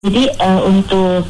Jadi untuk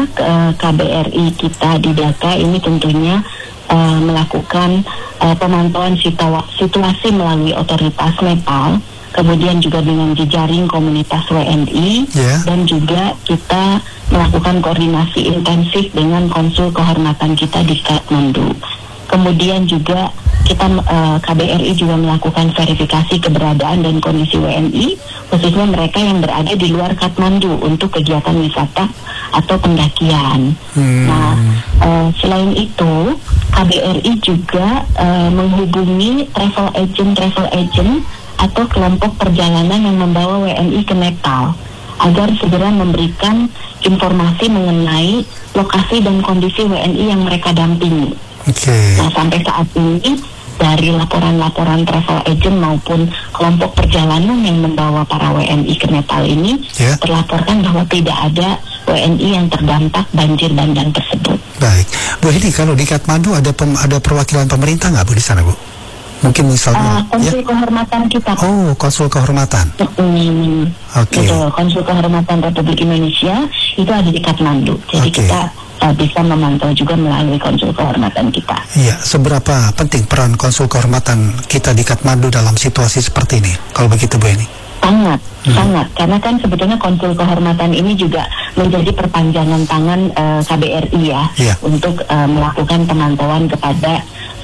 KBRI kita di Dhaka ini tentunya melakukan pemantauan situasi melalui otoritas Nepal, kemudian juga dengan jejaring komunitas WNI, dan juga kita melakukan koordinasi intensif dengan konsul kehormatan kita di Kathmandu. Kemudian juga kita KBRI juga melakukan verifikasi keberadaan dan kondisi WNI, khususnya mereka yang berada di luar Kathmandu untuk kegiatan wisata atau pendakian. Nah, selain itu KBRI juga menghubungi travel agent atau kelompok perjalanan yang membawa WNI ke Nepal agar segera memberikan informasi mengenai lokasi dan kondisi WNI yang mereka dampingi. Nah, sampai saat ini dari laporan-laporan travel agent maupun kelompok perjalanan yang membawa para WNI ke Nepal ini terlaporkan bahwa tidak ada WNI yang terdampak banjir bandang tersebut. Baik, Bu Heni, kalau di Kathmandu ada perwakilan pemerintah nggak Bu di sana, Bu? Mungkin misalnya konsul kehormatan kita. Oh, konsul kehormatan. Betul, konsul kehormatan Republik Indonesia itu ada di Kathmandu. Jadi kita bisa memantau juga melalui konsul kehormatan kita. Iya, seberapa penting peran konsul kehormatan kita di Kathmandu dalam situasi seperti ini? Kalau begitu Bu Heni? Sangat. Karena kan sebetulnya konsul kehormatan ini juga menjadi perpanjangan tangan KBRI untuk melakukan pemantauan kepada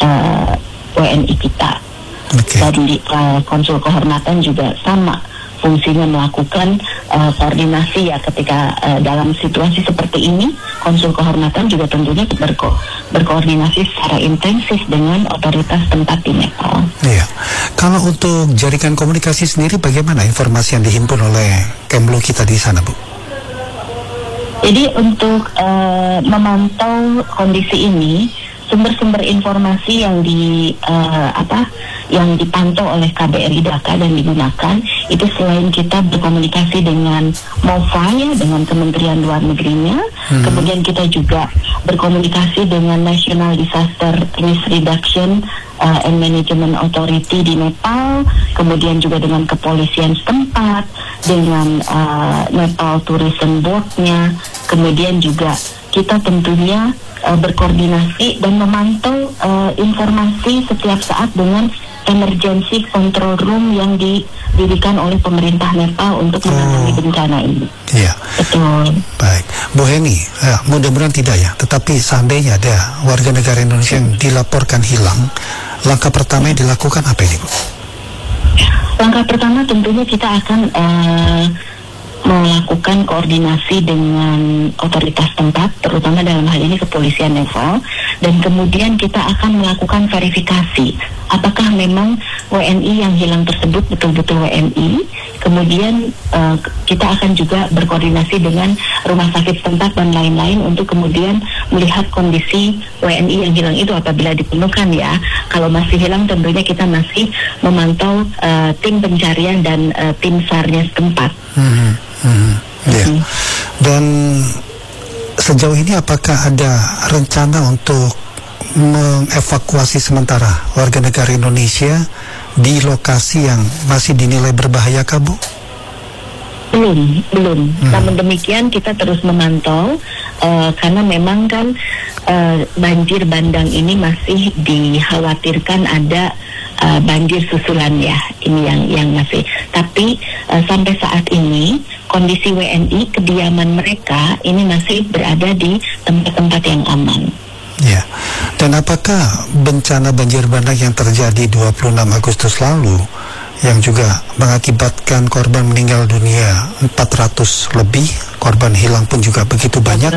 WNI kita. Dan di konsul kehormatan juga sama fungsinya melakukan koordinasi ketika dalam situasi seperti ini. Konsul kehormatan juga tentunya berkoordinasi secara intensif dengan otoritas tempat di Nepal. Iya. Kalau untuk jaringan komunikasi sendiri, bagaimana informasi yang dihimpun oleh Kemlu kita di sana, Bu? Jadi untuk memantau kondisi ini, sumber-sumber informasi yang yang dipantau oleh KBRI Dhaka dan digunakan itu selain kita berkomunikasi dengan MOFA dengan Kementerian Luar Negerinya, kemudian kita juga berkomunikasi dengan National Disaster Risk Reduction and Management Authority di Nepal, kemudian juga dengan kepolisian setempat, dengan Nepal Tourism Board-nya, kemudian juga kita tentunya berkoordinasi dan memantau informasi setiap saat dengan emergency control room yang didirikan oleh pemerintah Nepal untuk menangani bencana ini. Iya. Betul. Baik, Bu Heni, mudah-mudahan tidak ya. Tetapi seandainya ada warga negara Indonesia yang dilaporkan hilang, langkah pertama yang dilakukan apa ini, Bu? Langkah pertama tentunya kita akan melakukan koordinasi dengan otoritas tempat, terutama dalam hal ini kepolisian Nepal, dan kemudian kita akan melakukan verifikasi apakah memang WNI yang hilang tersebut betul-betul WNI. Kemudian kita akan juga berkoordinasi dengan rumah sakit setempat dan lain-lain untuk kemudian melihat kondisi WNI yang hilang itu apabila ditemukan ya. Kalau masih hilang tentunya kita masih memantau tim pencarian dan tim SAR-nya setempat. Dan sejauh ini apakah ada rencana untuk mengevakuasi sementara warga negara Indonesia di lokasi yang masih dinilai berbahaya, Bu? Belum. Namun demikian kita terus memantau karena memang kan banjir bandang ini masih dikhawatirkan ada banjir susulan ya, ini yang masih. Tapi sampai saat ini kondisi WNI kediaman mereka ini masih berada di tempat-tempat yang aman. Ya. Dan apakah bencana banjir bandang yang terjadi 26 Agustus lalu yang juga mengakibatkan korban meninggal dunia 400 lebih, korban hilang pun juga begitu banyak,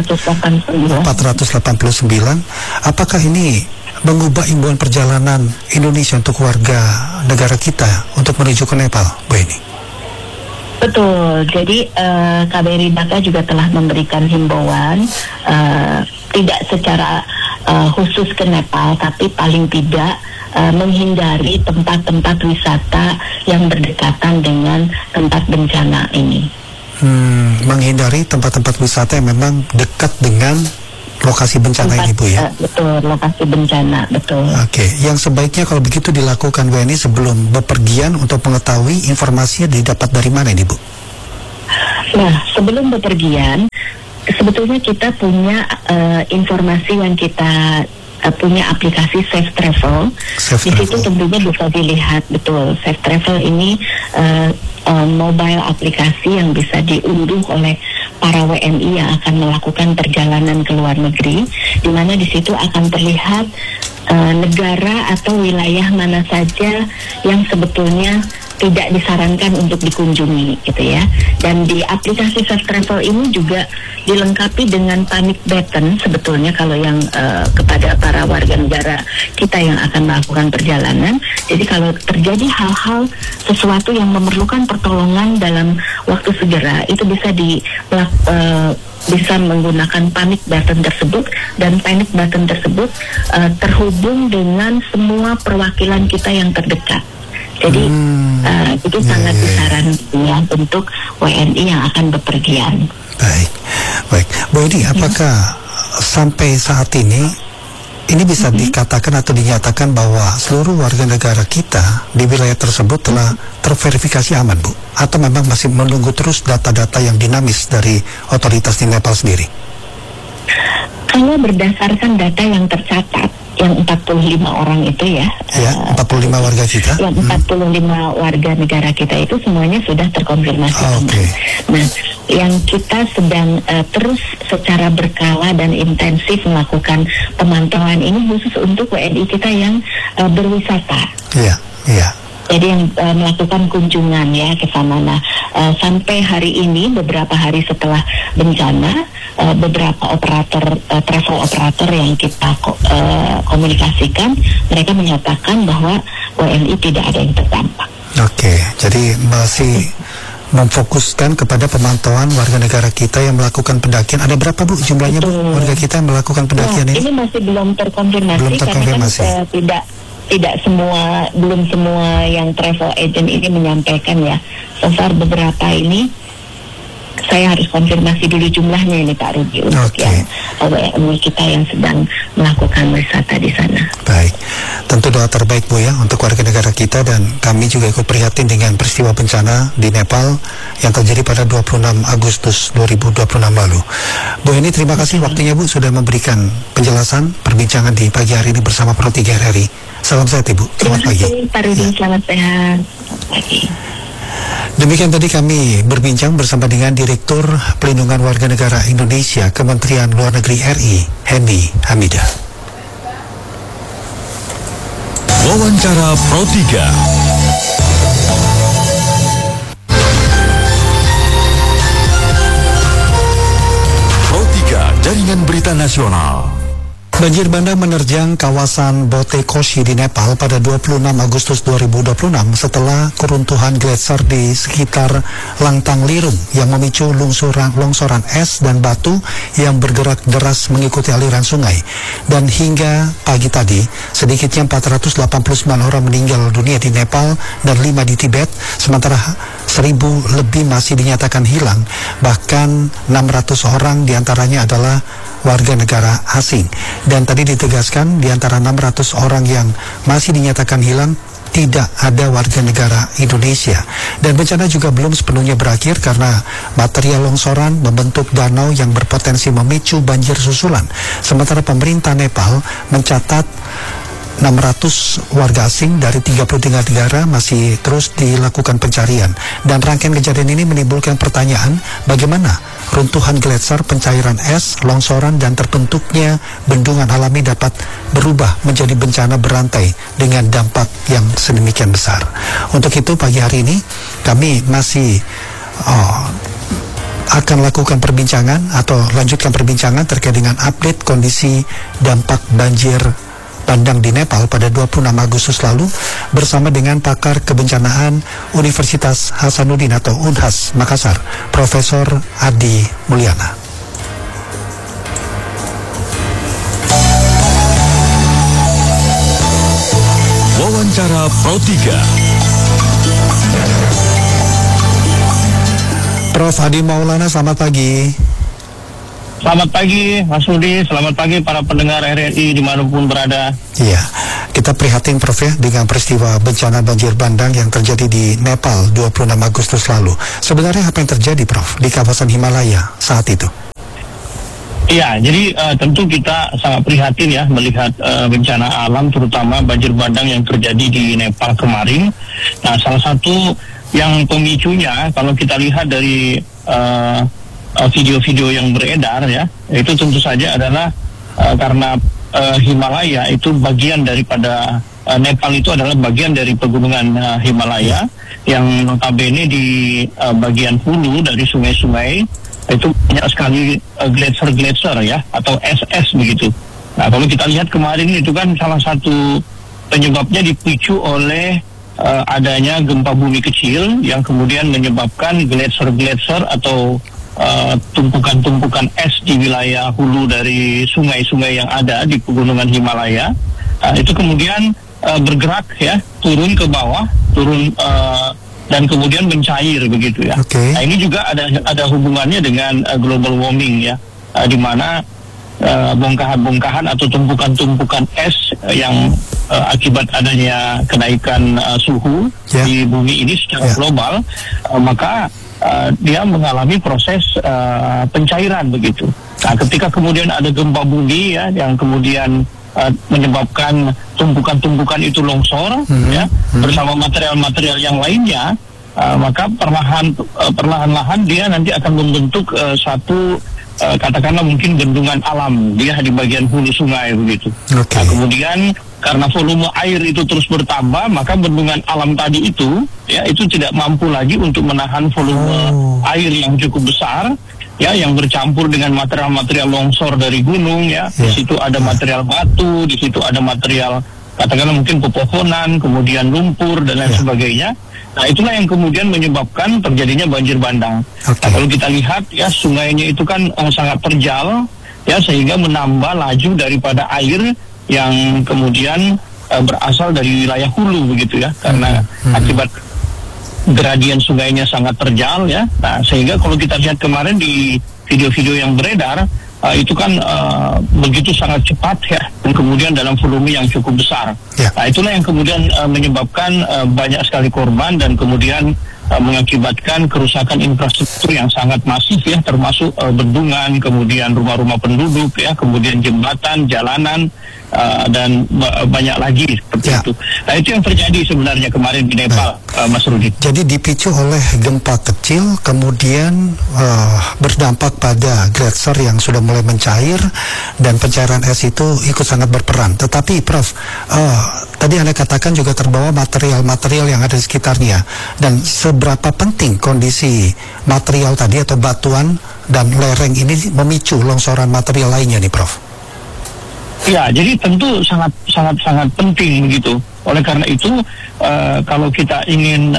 489, apakah ini mengubah imbauan perjalanan Indonesia untuk warga negara kita untuk menuju ke Nepal, Bu Heni? Betul, jadi KBRI Dhaka juga telah memberikan himbauan tidak secara khusus ke Nepal, tapi paling tidak menghindari tempat-tempat wisata yang berdekatan dengan tempat bencana ini. Menghindari tempat-tempat wisata yang memang dekat dengan lokasi bencana ini, Bu ya? Betul, lokasi bencana, betul. Oke, yang sebaiknya kalau begitu dilakukan WNI sebelum bepergian untuk mengetahui informasinya didapat dari mana ini, Bu? Nah, sebelum bepergian, sebetulnya kita punya informasi yang kita punya aplikasi Safe Travel. Di situ tentunya bisa dilihat betul Safe Travel ini mobile aplikasi yang bisa diunduh oleh para WNI yang akan melakukan perjalanan ke luar negeri, di mana di situ akan terlihat negara atau wilayah mana saja yang sebetulnya tidak disarankan untuk dikunjungi gitu ya. Dan di aplikasi Safe Travel ini juga dilengkapi dengan panic button sebetulnya kalau yang kepada para warga negara kita yang akan melakukan perjalanan. Jadi kalau terjadi hal-hal sesuatu yang memerlukan pertolongan dalam waktu segera, itu bisa menggunakan panic button tersebut, dan panic button tersebut terhubung dengan semua perwakilan kita yang terdekat. Jadi itu sangat disarankan ya untuk WNI yang akan bepergian. Baik. Bu Edi, apakah sampai saat ini bisa dikatakan atau dinyatakan bahwa seluruh warga negara kita di wilayah tersebut telah terverifikasi aman, Bu? Atau memang masih menunggu terus data-data yang dinamis dari otoritas di Nepal sendiri? Kalau berdasarkan data yang tercatat, yang 45 orang itu ya, 45 warga kita, yang 45 warga negara kita itu semuanya sudah terkonfirmasi aman. Nah, yang kita sedang terus secara berkala dan intensif melakukan pemantauan ini khusus untuk WNI kita yang berwisata. Jadi yang melakukan kunjungan ya ke sana. Nah, sampai hari ini, beberapa hari setelah bencana, beberapa travel operator yang kita komunikasikan, mereka menyatakan bahwa WNI tidak ada yang terdampak. Oke, jadi masih memfokuskan kepada pemantauan warga negara kita yang melakukan pendakian. Ada berapa, Bu, jumlahnya, Bu, warga kita yang melakukan pendakian ini? Ini masih belum terkonfirmasi. Karena kan tidak semua, belum semua yang travel agent ini menyampaikan ya. So far beberapa ini saya harus konfirmasi dulu jumlahnya ini, Pak Rudi, untuk yang WNI kita yang sedang melakukan wisata di sana. Baik, tentu doa terbaik, Bu, ya, untuk warga negara kita, dan kami juga ikut prihatin dengan peristiwa bencana di Nepal yang terjadi pada 26 Agustus 2026 lalu. Bu Eni, terima kasih waktunya, Bu, sudah memberikan penjelasan perbincangan di pagi hari ini bersama Pro 3 RRI. Salam sehat, Ibu. Selamat pagi. Terima kasih, Pak Rudi. Selamat sehat. Selamat pagi. Demikian tadi kami berbincang bersama dengan Direktur Pelindungan Warga Negara Indonesia Kementerian Luar Negeri RI, Hendy Hamidah. Wawancara Pro 3. Pro 3, Jaringan Berita Nasional. Banjir bandang menerjang kawasan Botekoshi di Nepal pada 26 Agustus 2026 setelah keruntuhan gletser di sekitar Langtang Lirung yang memicu longsoran es dan batu yang bergerak deras mengikuti aliran sungai. Dan hingga pagi tadi, sedikitnya 489 orang meninggal dunia di Nepal dan 5 di Tibet, sementara 1.000 lebih masih dinyatakan hilang. Bahkan 600 orang diantaranya adalah warga negara asing. Dan tadi ditegaskan di antara 600 orang yang masih dinyatakan hilang tidak ada warga negara Indonesia. Dan bencana juga belum sepenuhnya berakhir karena material longsoran membentuk danau yang berpotensi memicu banjir susulan. Sementara pemerintah Nepal mencatat 600 warga asing dari 33 negara masih terus dilakukan pencarian. Dan rangkaian kejadian ini menimbulkan pertanyaan, bagaimana runtuhan gletser, pencairan es, longsoran, dan terbentuknya bendungan alami dapat berubah menjadi bencana berantai dengan dampak yang sedemikian besar. Untuk itu pagi hari ini kami masih akan lakukan perbincangan atau lanjutkan perbincangan terkait dengan update kondisi dampak banjir bandang di Nepal pada 26 Agustus lalu bersama dengan pakar kebencanaan Universitas Hasanuddin atau Unhas Makassar, Profesor Adi Mulyana. Wawancara Pro 3. Prof. Adi Maulana, selamat pagi. Selamat pagi Mas Rudi, selamat pagi para pendengar RRI dimanapun berada. Iya, Kita prihatin Prof ya dengan peristiwa bencana banjir bandang yang terjadi di Nepal 26 Agustus lalu. Sebenarnya apa yang terjadi Prof di kawasan Himalaya saat itu? Iya, jadi tentu kita sangat prihatin ya melihat bencana alam, terutama banjir bandang yang terjadi di Nepal kemarin. Nah, salah satu yang pemicunya, kalau kita lihat dari video-video yang beredar ya, itu tentu saja adalah karena Himalaya itu bagian daripada Nepal itu adalah bagian dari pegunungan Himalaya yang notabene di bagian hulu dari sungai-sungai itu banyak sekali gletser ya atau es begitu. Nah, kalau kita lihat kemarin itu kan salah satu penyebabnya dipicu oleh adanya gempa bumi kecil yang kemudian menyebabkan gletser atau tumpukan-tumpukan es di wilayah hulu dari sungai-sungai yang ada di pegunungan Himalaya. Itu kemudian bergerak ya, turun ke bawah, dan kemudian mencair begitu ya. Okay. Nah, ini juga ada hubungannya dengan global warming ya, di mana bongkahan-bongkahan atau tumpukan-tumpukan es yang akibat adanya kenaikan suhu di bumi ini secara global, maka dia mengalami proses pencairan begitu. Nah, ketika kemudian ada gempa bumi ya yang kemudian menyebabkan tumpukan-tumpukan itu longsor ya bersama material-material yang lainnya, maka perlahan-lahan dia nanti akan membentuk satu katakanlah mungkin bendungan alam dia di bagian hulu sungai begitu. Nah, kemudian karena volume air itu terus bertambah, maka bendungan alam tadi itu ya itu tidak mampu lagi untuk menahan volume air yang cukup besar ya, yang bercampur dengan material-material longsor dari gunung ya. Di situ ada material batu, di situ ada material katakanlah mungkin pepohonan, kemudian lumpur dan lain sebagainya. Nah, itulah yang kemudian menyebabkan terjadinya banjir bandang. Nah, kalau kita lihat ya sungainya itu kan sangat terjal ya, sehingga menambah laju daripada air yang kemudian berasal dari wilayah hulu begitu ya, karena akibat gradien sungainya sangat terjal ya. Nah, sehingga kalau kita lihat kemarin di video-video yang beredar itu kan begitu sangat cepat ya, dan kemudian dalam volume yang cukup besar. Nah, itulah yang kemudian menyebabkan banyak sekali korban dan kemudian mengakibatkan kerusakan infrastruktur yang sangat masif ya, termasuk bendungan, kemudian rumah-rumah penduduk ya, kemudian jembatan, jalanan, dan banyak lagi seperti itu. Nah, itu yang terjadi sebenarnya kemarin di Nepal, Mas Rudi. Jadi dipicu oleh gempa kecil, kemudian berdampak pada gletser yang sudah mulai mencair, dan pencairan es itu ikut sangat berperan. Tetapi Prof, tadi Anda katakan juga terbawa material-material yang ada di sekitarnya, dan seberapa penting kondisi material tadi atau batuan dan lereng ini memicu longsoran material lainnya nih Prof? Ya, jadi tentu sangat penting begitu. Oleh karena itu, kalau kita ingin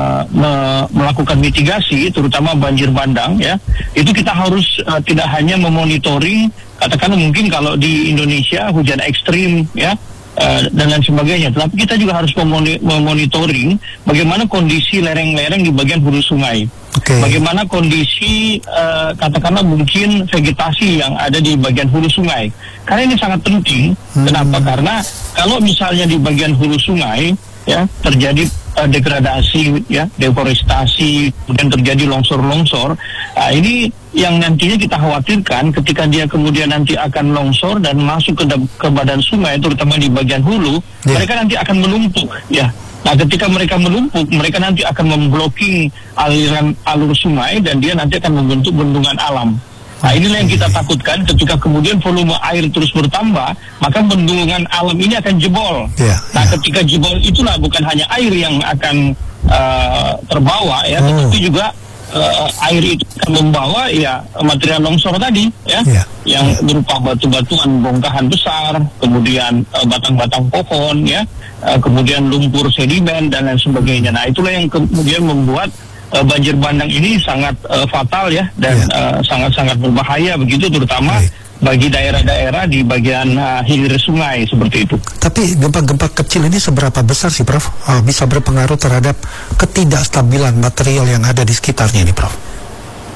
melakukan mitigasi, terutama banjir bandang ya, itu kita harus tidak hanya memonitoring, katakanlah mungkin kalau di Indonesia hujan ekstrim ya, dan lain sebagainya, tetapi kita juga harus memonitoring bagaimana kondisi lereng-lereng di bagian hulu sungai. Bagaimana kondisi katakanlah mungkin vegetasi yang ada di bagian hulu sungai. Karena ini sangat penting. Kenapa? Karena kalau misalnya di bagian hulu sungai ya terjadi degradasi ya, deforestasi, kemudian terjadi longsor-longsor. Ini yang nantinya kita khawatirkan ketika dia kemudian nanti akan longsor dan masuk ke badan sungai, terutama di bagian hulu, mereka nanti akan menumpuk ya. Nah, ketika mereka menumpuk, mereka nanti akan memblocking alur sungai dan dia nanti akan membentuk bendungan alam. Nah, inilah yang kita takutkan ketika kemudian volume air terus bertambah, maka bendungan alam ini akan jebol. Nah, ketika jebol itulah bukan hanya air yang akan terbawa ya, tetapi juga air itu akan membawa ya material longsor tadi ya, yang berupa batu-batuan bongkahan besar, kemudian batang-batang pohon ya, kemudian lumpur sedimen dan lain sebagainya. Nah, itulah yang kemudian membuat banjir bandang ini sangat fatal ya, dan sangat-sangat berbahaya begitu, terutama bagi daerah-daerah di bagian hilir sungai seperti itu. Tapi gempa-gempa kecil ini seberapa besar sih Prof? Bisa berpengaruh terhadap ketidakstabilan material yang ada di sekitarnya ini Prof?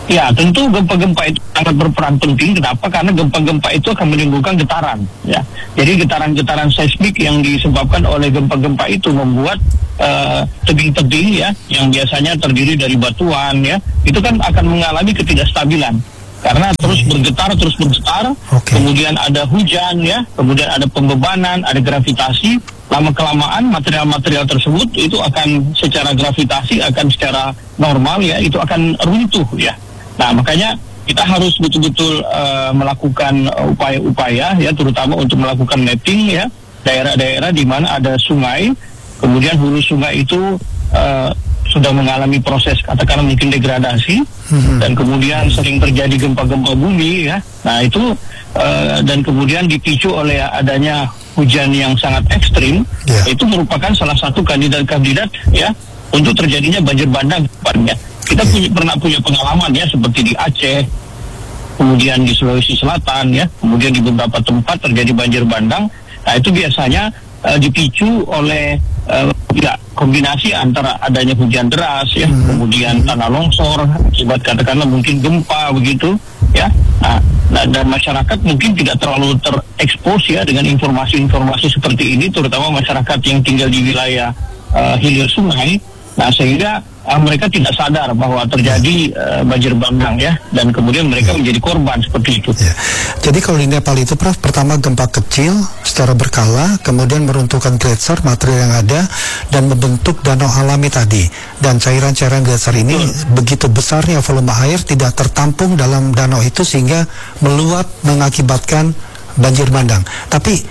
Ya, tentu gempa-gempa itu sangat berperan penting. Kenapa? Karena gempa-gempa itu akan menimbulkan getaran. Ya, jadi getaran-getaran seismik yang disebabkan oleh gempa-gempa itu membuat tebing-tebing ya, yang biasanya terdiri dari batuan ya, itu kan akan mengalami ketidakstabilan. Karena terus bergetar, kemudian ada hujan ya, kemudian ada pembebanan, ada gravitasi. Lama-kelamaan material-material tersebut itu akan secara gravitasi, akan secara normal ya, itu akan runtuh ya. Nah, makanya kita harus betul-betul melakukan upaya-upaya ya, terutama untuk melakukan mapping ya, daerah-daerah di mana ada sungai, kemudian hulu sungai itu sudah mengalami proses katakanlah mungkin degradasi, dan kemudian sering terjadi gempa-gempa bumi ya. Nah, itu dan kemudian dipicu oleh adanya hujan yang sangat ekstrim, itu merupakan salah satu kandidat-kandidat ya untuk terjadinya banjir bandang depannya. Kita pernah punya pengalaman ya, seperti di Aceh, kemudian di Sulawesi Selatan ya, kemudian di beberapa tempat terjadi banjir bandang. Nah, itu biasanya dipicu oleh kombinasi antara adanya hujan deras ya, kemudian tanah longsor akibat katakanlah mungkin gempa begitu ya. Nah, dan masyarakat mungkin tidak terlalu terekspos ya dengan informasi-informasi seperti ini, terutama masyarakat yang tinggal di wilayah hilir sungai. Nah, sehingga mereka tidak sadar bahwa terjadi banjir bandang ya, dan kemudian mereka menjadi korban seperti itu. Ya. Jadi kalau di Nepal itu, Prof, pertama gempa kecil secara berkala, kemudian meruntuhkan gletser, material yang ada, dan membentuk danau alami tadi. Dan cairan-cairan gletser ini begitu besarnya volume air tidak tertampung dalam danau itu sehingga meluap mengakibatkan banjir bandang. Tapi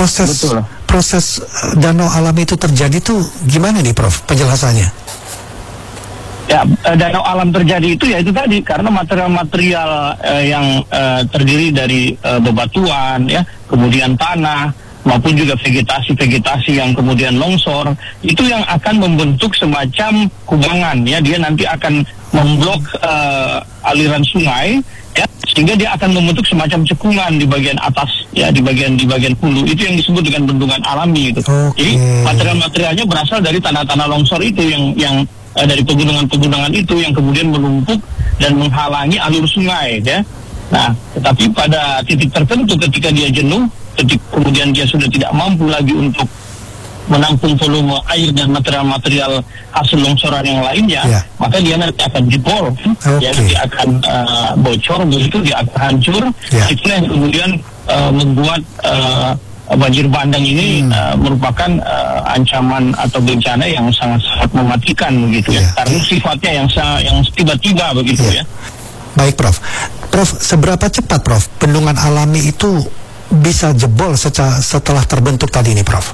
proses danau alami itu terjadi tuh gimana nih, Prof, penjelasannya? Ya, danau alam terjadi itu ya itu tadi, karena material-material yang terdiri dari bebatuan ya, kemudian tanah maupun juga vegetasi-vegetasi yang kemudian longsor, itu yang akan membentuk semacam kubangan ya. Dia nanti akan memblok aliran sungai ya, sehingga dia akan membentuk semacam cekungan di bagian atas ya, di bagian hulu. Itu yang disebut dengan bendungan alami itu. Jadi material-materialnya berasal dari tanah-tanah longsor itu yang dari pegunungan-pegunungan itu yang kemudian menumpuk dan menghalangi alur sungai ya. Nah, tetapi pada titik tertentu ketika dia jenuh, kemudian dia sudah tidak mampu lagi untuk menampung volume air dan material-material hasil longsoran yang lainnya, maka dia nanti akan jebol, ya, dia akan bocor begitu, dia akan hancur. Itulah yang kemudian membuat banjir bandang ini merupakan ancaman atau bencana yang sangat-sangat mematikan begitu ya, karena sifatnya yang tiba-tiba begitu ya. Baik, Prof. Prof, seberapa cepat, Prof, bendungan alami itu bisa jebol setelah terbentuk tadi ini, Prof?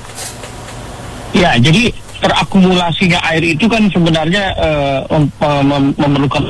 Ya, jadi terakumulasinya air itu kan sebenarnya memerlukan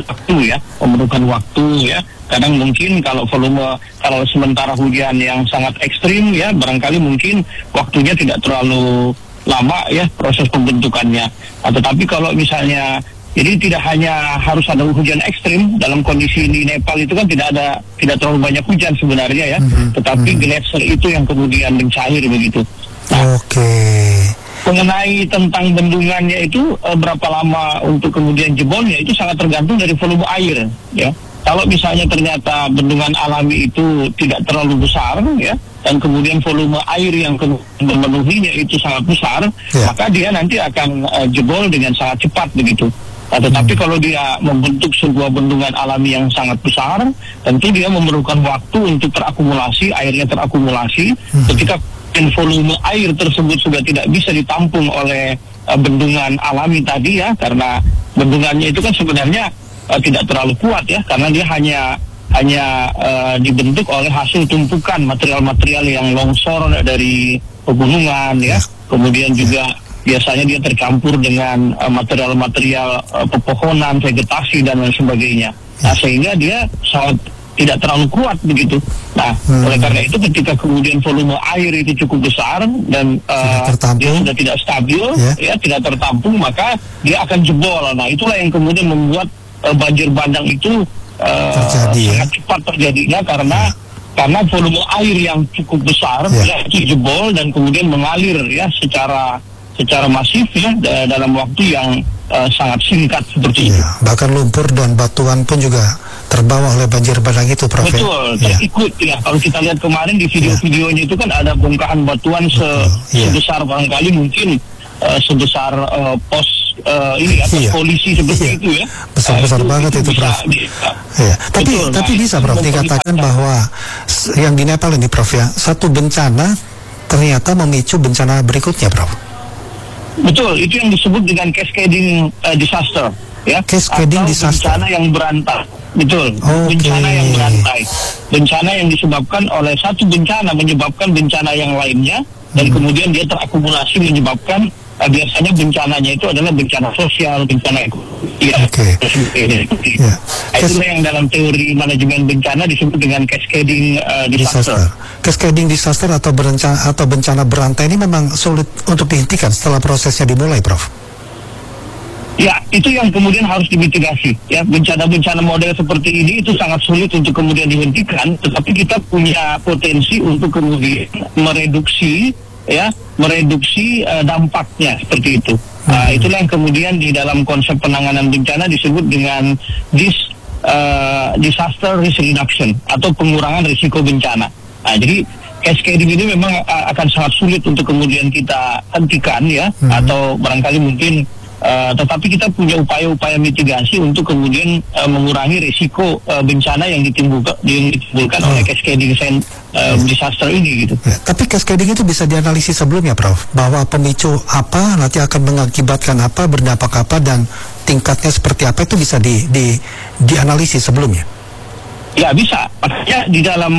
waktu ya. Kadang mungkin kalau sementara hujan yang sangat ekstrim ya, barangkali mungkin waktunya tidak terlalu lama ya proses pembentukannya. Tetapi kalau misalnya, jadi tidak hanya harus ada hujan ekstrim, dalam kondisi di Nepal itu kan tidak terlalu banyak hujan sebenarnya ya, tetapi gletser itu yang kemudian mencair begitu. Nah, mengenai tentang bendungannya itu berapa lama untuk kemudian jebolnya, itu sangat tergantung dari volume air ya. Kalau misalnya ternyata bendungan alami itu tidak terlalu besar ya, dan kemudian volume air yang memenuhinya itu sangat besar, maka dia nanti akan jebol dengan sangat cepat begitu. Tetapi kalau dia membentuk sebuah bendungan alami yang sangat besar, tentu dia memerlukan waktu untuk airnya terakumulasi. Ketika volume air tersebut sudah tidak bisa ditampung oleh bendungan alami tadi ya, karena bendungannya itu kan sebenarnya tidak terlalu kuat ya, karena dia hanya dibentuk oleh hasil tumpukan material-material yang longsor dari pegunungan ya, kemudian juga biasanya dia tercampur dengan material-material pepohonan, vegetasi dan lain sebagainya. Nah, sehingga dia sangat tidak terlalu kuat begitu. Nah, oleh karena itu ketika kemudian volume air itu cukup besar dan dia sudah tidak stabil ya, tidak tertampung, maka dia akan jebol. Nah, itulah yang kemudian membuat banjir bandang itu sangat cepat terjadinya, karena volume air yang cukup besar itu jebol dan kemudian mengalir ya secara masif ya dalam waktu yang sangat singkat seperti itu. Bahkan lumpur dan batuan pun juga terbawa oleh banjir bandang itu, Prof. Betul, terikut ya. Kalau kita lihat kemarin di video-videonya itu kan ada bongkahan batuan sebesar barangkali mungkin sebesar pos polisi seperti itu ya. Besar banget itu, Prof. Tapi bisa, Prof, dikatakan bahwa yang di Nepal ini, Prof, ya, satu bencana ternyata memicu bencana berikutnya, Prof. Betul, itu yang disebut dengan cascading disaster, ya. Cascading disaster. Bencana yang berantai. Betul, bencana yang berantai. Bencana yang disebabkan oleh satu bencana menyebabkan bencana yang lainnya, dan kemudian dia terakumulasi menyebabkan biasanya bencananya itu adalah bencana sosial, bencana ekonomi. Itulah yang dalam teori manajemen bencana disebut dengan cascading disaster. Cascading disaster atau bencana berantai ini memang sulit untuk dihentikan setelah prosesnya dimulai, Prof. Ya, itu yang kemudian harus dimitigasi. Ya, bencana-bencana model seperti ini itu sangat sulit untuk kemudian dihentikan, tetapi kita punya potensi untuk kemudian mereduksi dampaknya seperti itu. Itulah yang kemudian di dalam konsep penanganan bencana disebut dengan disaster risk reduction atau pengurangan risiko bencana. Jadi cascading ini memang akan sangat sulit untuk kemudian kita hentikan ya, atau barangkali mungkin tetapi kita punya upaya-upaya mitigasi untuk kemudian mengurangi risiko bencana yang ditimbulkan oleh cascading disaster ini gitu. Ya, tapi cascading itu bisa dianalisis sebelumnya, Prof, bahwa pemicu apa nanti akan mengakibatkan apa, berdampak apa, dan tingkatnya seperti apa, itu bisa dianalisis sebelumnya. Ya, bisa. Makanya di dalam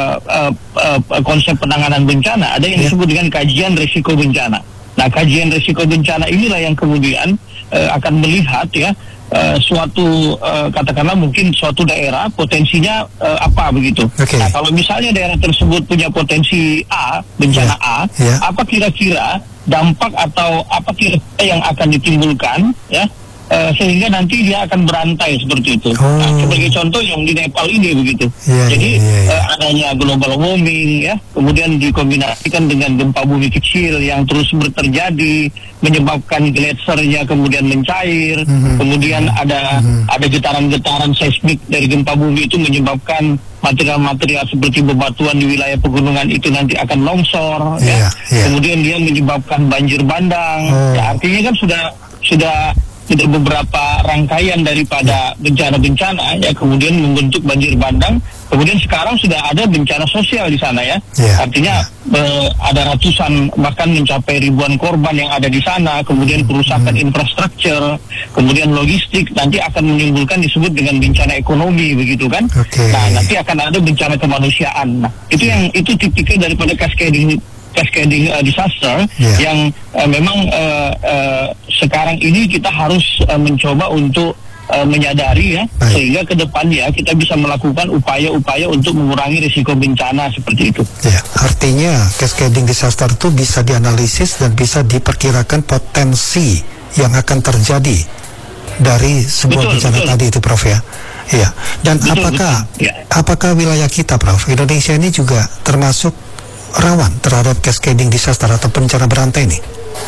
konsep penanganan bencana ada yang disebut dengan kajian risiko bencana. Nah, kajian risiko bencana inilah yang kemudian akan melihat ya suatu katakanlah mungkin suatu daerah potensinya apa begitu. Nah, kalau misalnya daerah tersebut punya potensi A, bencana apa kira-kira dampak atau apa kira-kira yang akan ditimbulkan ya, sehingga nanti dia akan berantai seperti itu. Nah, sebagai contoh yang di Nepal ini begitu. Adanya global warming ya, kemudian dikombinasikan dengan gempa bumi kecil yang terus terjadi menyebabkan gletsernya kemudian mencair, kemudian ada getaran-getaran seismik dari gempa bumi itu menyebabkan material-material seperti bebatuan di wilayah pegunungan itu nanti akan longsor kemudian dia menyebabkan banjir bandang. Ya, artinya kan sudah beberapa rangkaian daripada bencana-bencana ya, kemudian membentuk banjir bandang, kemudian sekarang sudah ada bencana sosial di sana ya. Artinya ada ratusan bahkan mencapai ribuan korban yang ada di sana, kemudian kerusakan infrastruktur, kemudian logistik, nanti akan menimbulkan disebut dengan bencana ekonomi begitu kan. Nah, nanti akan ada bencana kemanusiaan. Nah, itu tipikal daripada cascading disaster yang memang sekarang ini kita harus mencoba untuk menyadari ya, sehingga ke depannya kita bisa melakukan upaya-upaya untuk mengurangi risiko bencana seperti itu. Ya, artinya cascading disaster itu bisa dianalisis dan bisa diperkirakan potensi yang akan terjadi dari sebuah bencana tadi itu, Prof, ya. Iya. Dan apakah wilayah kita, Prof, Indonesia ini juga termasuk rawan terhadap cascading disaster atau bencana berantai ini?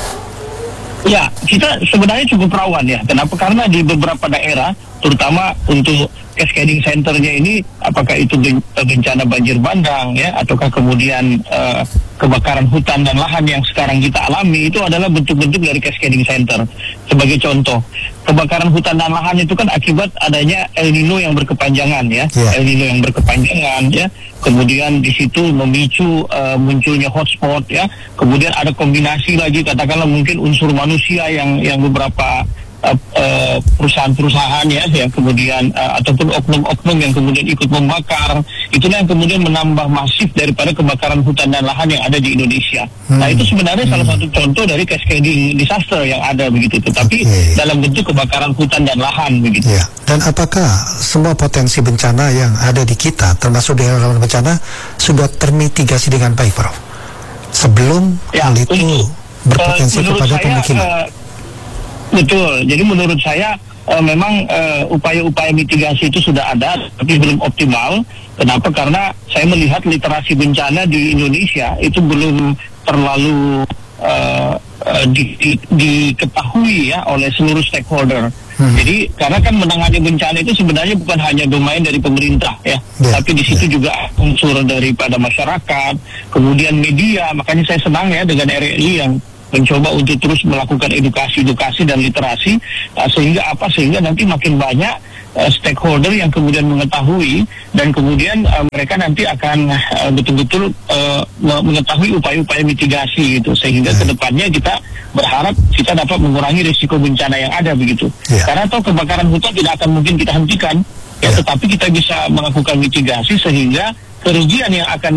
Ya, kita sebenarnya cukup rawan ya. Kenapa? Karena di beberapa daerah, terutama untuk cascading centernya ini, apakah itu bencana banjir bandang ya, ataukah kemudian kebakaran hutan dan lahan yang sekarang kita alami, itu adalah bentuk-bentuk dari cascading center. Sebagai contoh, kebakaran hutan dan lahan itu kan akibat adanya El Nino yang berkepanjangan ya, El Nino yang berkepanjangan ya. Kemudian di situ memicu munculnya hotspot ya. Kemudian ada kombinasi lagi, katakanlah mungkin unsur manusia yang beberapa perusahaan-perusahaan ya yang kemudian ataupun oknum-oknum yang kemudian ikut membakar, itulah yang kemudian menambah masif daripada kebakaran hutan dan lahan yang ada di Indonesia. Nah, itu sebenarnya salah satu contoh dari cascading disaster yang ada begitu, tetapi dalam bentuk kebakaran hutan dan lahan begitu. Dan apakah semua potensi bencana yang ada di kita, termasuk daerah rawan bencana, sudah termitigasi dengan baik, Prof? Sebelum hal itu berpotensi kepada pemukiman. Betul. Jadi menurut saya memang upaya-upaya mitigasi itu sudah ada, tapi belum optimal. Kenapa? Karena saya melihat literasi bencana di Indonesia itu belum terlalu diketahui ya oleh seluruh stakeholder. Jadi karena kan menangani bencana itu sebenarnya bukan hanya domain dari pemerintah ya, tapi di situ juga unsur daripada masyarakat, kemudian media. Makanya saya senang ya dengan RRI yang mencoba untuk terus melakukan edukasi dan literasi, sehingga nanti makin banyak stakeholder yang kemudian mengetahui, dan kemudian mereka nanti akan betul-betul mengetahui upaya-upaya mitigasi gitu, sehingga kedepannya kita berharap kita dapat mengurangi risiko bencana yang ada begitu. Karena toh kebakaran hutan tidak akan mungkin kita hentikan ya, tetapi kita bisa melakukan mitigasi sehingga kerugian yang akan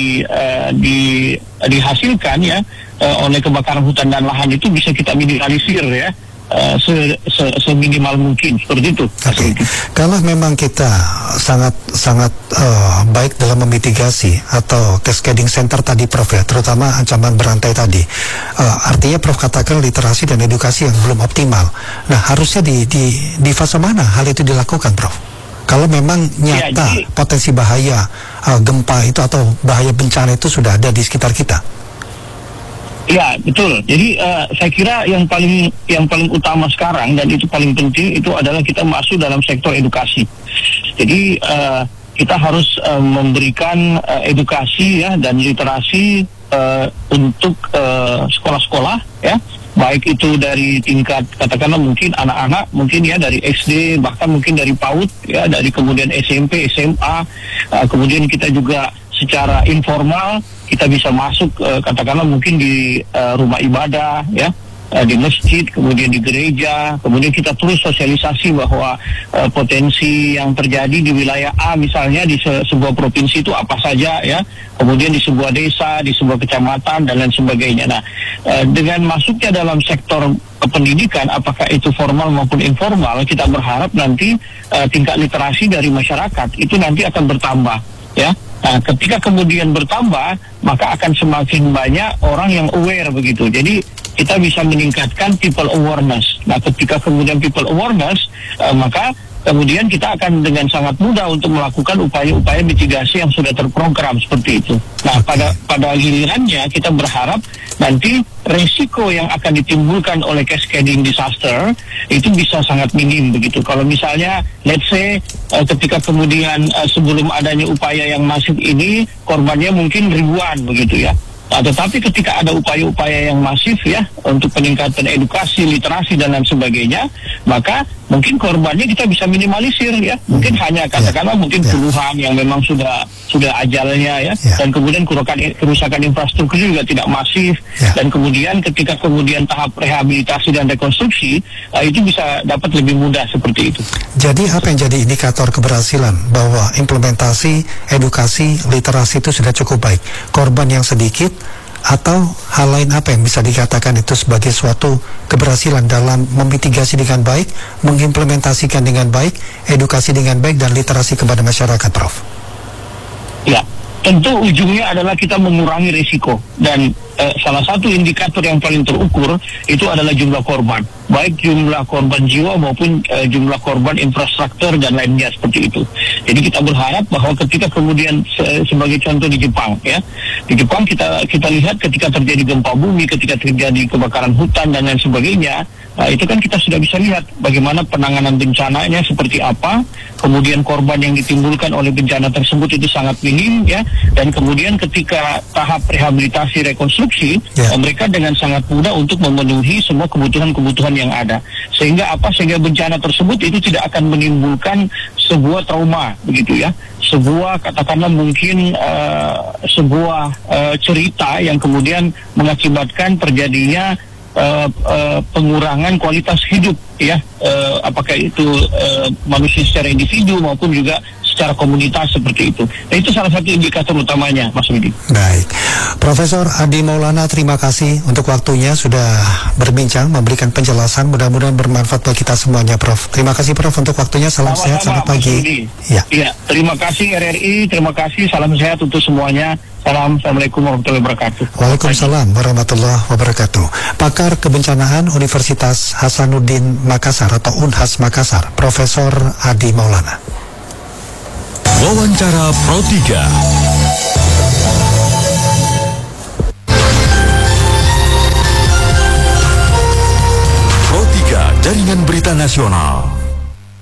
dihasilkan ya oleh kebakaran hutan dan lahan itu bisa kita minimalisir ya, seminimal mungkin, seperti itu. Kalau memang kita sangat baik dalam memitigasi atau cascading center tadi Prof ya, terutama ancaman berantai tadi, artinya Prof katakan literasi dan edukasi yang belum optimal. Nah, harusnya di fase mana hal itu dilakukan Prof? Kalau memang nyata potensi bahaya gempa itu atau bahaya bencana itu sudah ada di sekitar kita. Ya, betul. Jadi saya kira yang paling utama sekarang dan itu paling penting itu adalah kita masuk dalam sektor edukasi. Jadi kita harus memberikan edukasi ya dan literasi untuk sekolah-sekolah ya, baik itu dari tingkat katakanlah mungkin anak-anak mungkin ya dari SD, bahkan mungkin dari PAUD ya, dari kemudian SMP, SMA, kemudian kita juga secara informal kita bisa masuk katakanlah mungkin di rumah ibadah ya, di masjid, kemudian di gereja, kemudian kita terus sosialisasi bahwa potensi yang terjadi di wilayah A misalnya di sebuah provinsi itu apa saja ya, kemudian di sebuah desa, di sebuah kecamatan dan lain sebagainya. Nah, dengan masuknya dalam sektor pendidikan, apakah itu formal maupun informal, kita berharap nanti tingkat literasi dari masyarakat itu nanti akan bertambah ya. Nah, ketika kemudian bertambah, maka akan semakin banyak orang yang aware begitu. Jadi kita bisa meningkatkan people awareness. Nah, ketika kemudian people awareness, maka kemudian kita akan dengan sangat mudah untuk melakukan upaya-upaya mitigasi yang sudah terprogram seperti itu. Nah, pada gilirannya kita berharap nanti resiko yang akan ditimbulkan oleh cascading disaster itu bisa sangat minim begitu. Kalau misalnya let's say ketika kemudian sebelum adanya upaya yang masif ini korbannya mungkin ribuan begitu ya. Nah, tetapi ketika ada upaya-upaya yang masif ya untuk peningkatan edukasi, literasi dan lain sebagainya, maka mungkin korbannya kita bisa minimalisir ya. Mungkin hanya katakanlah mungkin puluhan yang memang sudah ajalnya ya. Dan kemudian kerusakan infrastruktur juga tidak masif. Dan kemudian ketika kemudian tahap rehabilitasi dan rekonstruksi itu bisa dapat lebih mudah seperti itu. Jadi apa yang jadi indikator keberhasilan bahwa implementasi edukasi literasi itu sudah cukup baik? Korban yang sedikit atau hal lain apa yang bisa dikatakan itu sebagai suatu keberhasilan dalam memitigasi dengan baik, mengimplementasikan dengan baik, edukasi dengan baik dan literasi kepada masyarakat, Prof? Ya, tentu ujungnya adalah kita mengurangi risiko dan salah satu indikator yang paling terukur itu adalah jumlah korban, baik jumlah korban jiwa maupun jumlah korban infrastruktur dan lainnya seperti itu. Jadi kita berharap bahwa ketika kemudian sebagai contoh di Jepang ya, di Jepang kita lihat ketika terjadi gempa bumi, ketika terjadi kebakaran hutan dan lain sebagainya, itu kan kita sudah bisa lihat bagaimana penanganan bencananya seperti apa, kemudian korban yang ditimbulkan oleh bencana tersebut itu sangat minim ya, dan kemudian ketika tahap rehabilitasi rekonstruksi mereka dengan sangat mudah untuk memenuhi semua kebutuhan-kebutuhan yang ada, sehingga bencana tersebut itu tidak akan menimbulkan sebuah trauma begitu ya, sebuah katakanlah mungkin sebuah cerita yang kemudian mengakibatkan terjadinya pengurangan kualitas hidup ya, apakah itu manusia secara individu maupun juga secara komunitas seperti itu. Nah, itu salah satu indikator utamanya, Mas Widi. Baik, Profesor Adi Maulana, terima kasih untuk waktunya sudah berbincang, memberikan penjelasan, mudah-mudahan bermanfaat bagi kita semuanya, Prof. Terima kasih, Prof, untuk waktunya. Salam sehat, selamat pagi. Ya, terima kasih RRI, terima kasih, salam sehat untuk semuanya. Assalamualaikum warahmatullahi wabarakatuh. Waalaikumsalam warahmatullahi wabarakatuh. Pakar Kebencanaan Universitas Hasanuddin Makassar atau Unhas Makassar, Profesor Adi Maulana. Wawancara Pro 3. Pro 3 Jaringan Berita Nasional.